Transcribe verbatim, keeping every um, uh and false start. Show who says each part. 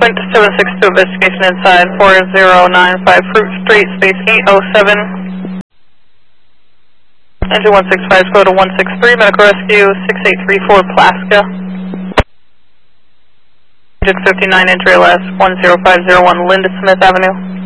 Speaker 1: Quint seven six two investigation inside four zero nine five Fruit Street, space eight oh seven. Engine one six five, go to one six three, medical rescue six eight three four Plaska. Engine fifty-nine, entry L S one zero five zero one Linda Smith Avenue.